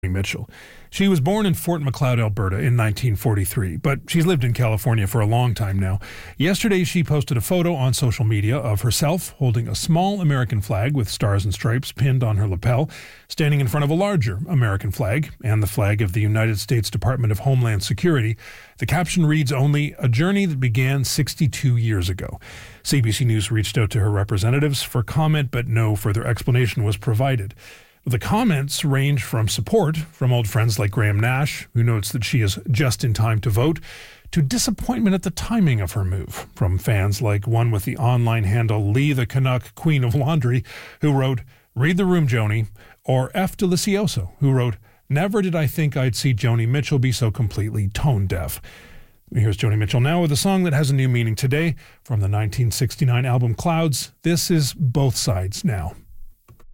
Joni Mitchell. She was born in Fort Macleod, Alberta in 1943, but she's lived in California for a long time now. Yesterday, she posted a photo on social media of herself holding a small American flag with stars and stripes pinned on her lapel, standing in front of a larger American flag and the flag of the United States Department of Homeland Security. The caption reads only, "A journey that began 62 years ago." CBC News reached out to her representatives for comment, but no further explanation was provided. The comments range from support from old friends like Graham Nash, who notes that she is just in time to vote, to disappointment at the timing of her move from fans like one with the online handle Lee the Canuck Queen of Laundry, who wrote, "Read the room, Joni," or F. Delicioso, who wrote, "Never did I think I'd see Joni Mitchell be so completely tone deaf." Here's Joni Mitchell now with a song that has a new meaning today from the 1969 album Clouds. This is Both Sides Now.